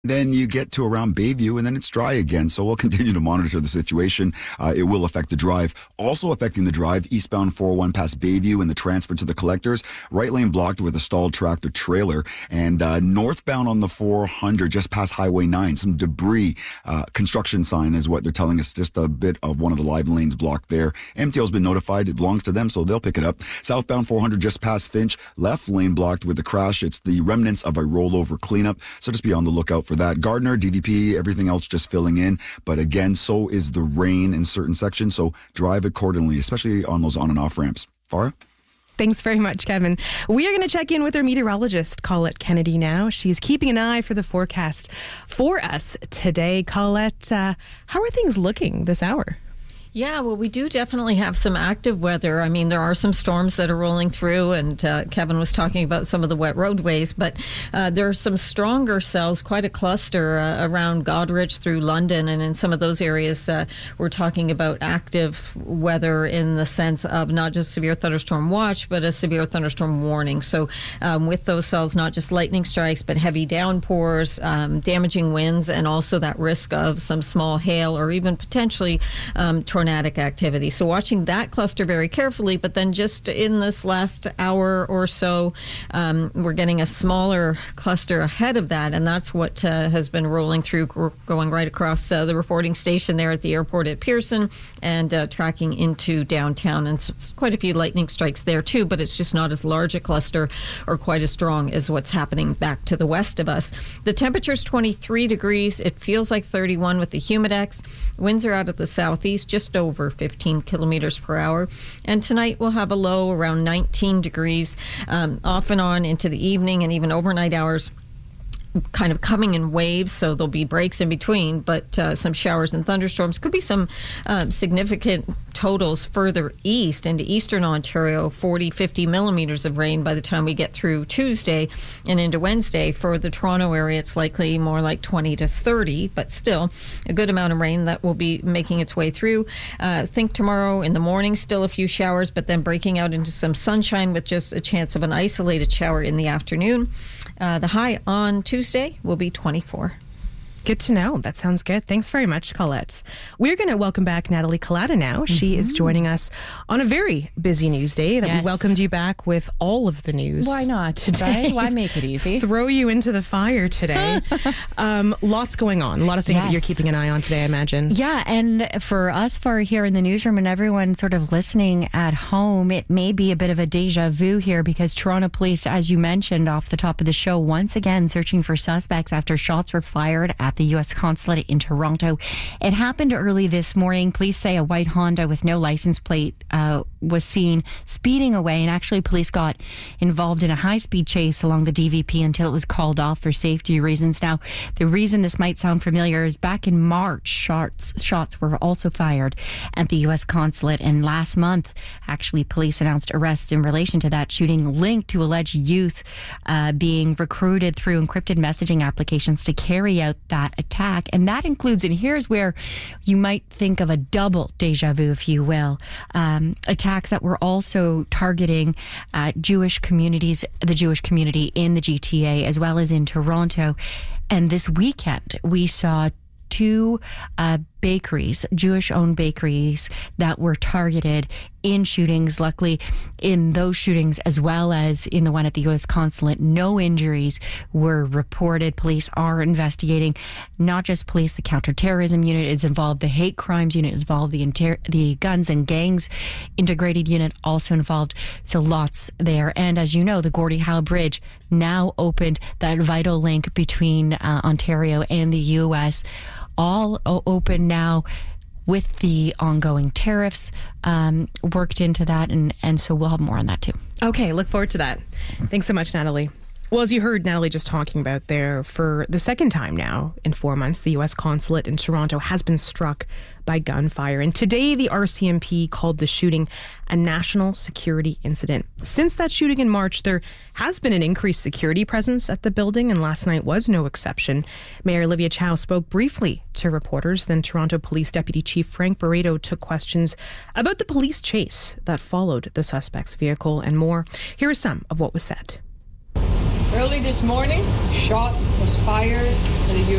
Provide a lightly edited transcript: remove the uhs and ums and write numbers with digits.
Then you get to around Bayview and then it's dry again. So we'll continue to monitor the situation. It will affect the drive. Also affecting the drive, eastbound 401 past Bayview and the transfer to the collectors. Right lane blocked with a stalled tractor trailer. And northbound on the 400 just past Highway 9, some debris. Construction sign is what they're telling us. Just a bit of one of the live lanes blocked there. MTO's been notified. It belongs to them, so they'll pick it up. Southbound 400 just past Finch. Left lane blocked with the crash. It's the remnants of a rollover cleanup. So just be on the lookout for that. Gardner, DVP, everything else just filling in. But again, so is the rain in certain sections. So drive accordingly, especially on those on and off ramps. Farah? Thanks very much, Kevin. We are going to check in with our meteorologist, Colette Kennedy, now. She's keeping an eye for the forecast for us today. Colette, how are things looking this hour? Yeah, well, we do definitely have some active weather. I mean, there are some storms that are rolling through, and Kevin was talking about some of the wet roadways, but there are some stronger cells, quite a cluster around Goderich through London, and in some of those areas, we're talking about active weather in the sense of not just severe thunderstorm watch, but a severe thunderstorm warning. So with those cells, not just lightning strikes, but heavy downpours, damaging winds, and also that risk of some small hail or even potentially tornadic activity. So watching that cluster very carefully, but then just in this last hour or so, we're getting a smaller cluster ahead of that, and that's what has been rolling through, going right across the reporting station there at the airport at Pearson and tracking into downtown. And so quite a few lightning strikes there too, but it's just not as large a cluster or quite as strong as what's happening back to the west of us. The temperature's 23 degrees. It feels like 31 with the humidex. Winds are out of the southeast, just over 15 kilometers per hour. And tonight we'll have a low around 19 degrees, off and on into the evening and even overnight hours, kind of coming in waves, so there'll be breaks in between, but some showers and thunderstorms. Could be some significant totals further east into eastern Ontario, 40-50 millimeters of rain by the time we get through Tuesday and into Wednesday. For the Toronto area, it's likely more like 20 to 30, but still a good amount of rain that will be making its way through. Think tomorrow in the morning, still a few showers, but then breaking out into some sunshine with just a chance of an isolated shower in the afternoon. The high on Tuesday will be 24. Good to know. That sounds good. Thanks very much, Colette. We're going to welcome back Natalie Collada now. She is joining us on a very busy news day that we welcomed you back with all of the news. Why not? Today? Right? Why make it easy? Throw you into the fire today. Lots going on. A lot of things that you're keeping an eye on today, I imagine. Yeah, and for us, for here in the newsroom and everyone sort of listening at home, it may be a bit of a deja vu here because Toronto police, as you mentioned off the top of the show, once again searching for suspects after shots were fired at the U.S. consulate in Toronto. It happened early this morning. Police say a white Honda with no license plate was seen speeding away, and actually police got involved in a high-speed chase along the DVP until it was called off for safety reasons. Now, the reason this might sound familiar is back in March, shots were also fired at the U.S. consulate, and last month, actually, police announced arrests in relation to that shooting linked to alleged youth being recruited through encrypted messaging applications to carry out that attack. And that includes, and here's where you might think of a double deja vu, if you will, attacks that were also targeting Jewish communities, the Jewish community in the GTA, as well as in Toronto. And this weekend, we saw two bakeries, Jewish-owned bakeries, that were targeted in shootings. Luckily, in those shootings, as well as in the one at the U.S. consulate, no injuries were reported. Police are investigating. Not just police, the counterterrorism unit is involved, the hate crimes unit is involved, the guns and gangs integrated unit also involved. So lots there. And as you know, the Gordie Howe Bridge now opened, that vital link between Ontario and the U.S., all open now with the ongoing tariffs worked into that. And so we'll have more on that too. Okay, look forward to that. Thanks so much, Natalie. Well, as you heard Natalie just talking about there, for the second time now in 4 months, the U.S. consulate in Toronto has been struck by gunfire. And today, the RCMP called the shooting a national security incident. Since that shooting in March, there has been an increased security presence at the building, and last night was no exception. Mayor Olivia Chow spoke briefly to reporters. Then Toronto Police Deputy Chief Frank Barreto took questions about the police chase that followed the suspect's vehicle and more. Here is some of what was said. Early this morning, shot was fired at a